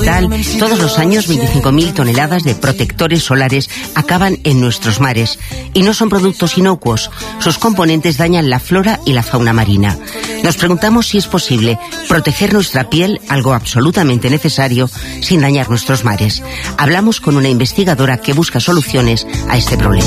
tal? Todos los años 25.000 toneladas de protectores solares acaban en nuestros mares. Y no son productos inocuos. Sus componentes dañan la flora y la fauna marina. Nos preguntamos si es posible proteger nuestra piel, algo absolutamente necesario, sin dañar nuestros mares. Hablamos con una investigadora que busca soluciones a este problema.